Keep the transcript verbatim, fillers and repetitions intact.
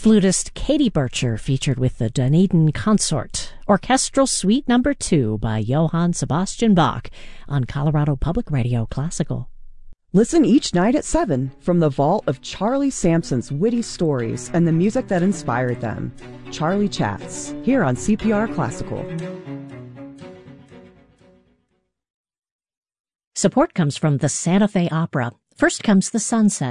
Flutist Katie Bircher featured with the Dunedin Consort. Orchestral Suite Number two by Johann Sebastian Bach on Colorado Public Radio Classical. Listen each night at seven from the vault of Charlie Sampson's witty stories and the music that inspired them. Charlie Chats, here on C P R Classical. Support comes from the Santa Fe Opera. First comes The Sunset,